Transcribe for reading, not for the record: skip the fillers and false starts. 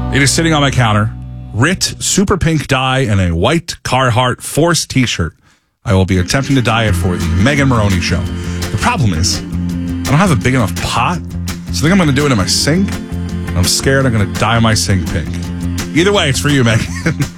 It is sitting on my counter. Rit super pink dye and a white Carhartt Force t-shirt. I will be attempting to dye it for the Megan Maroney show. The problem is, I don't have a big enough pot, so I think I'm going to do it in my sink. I'm scared I'm going to dye my sink pink. Either way, it's for you, Megan.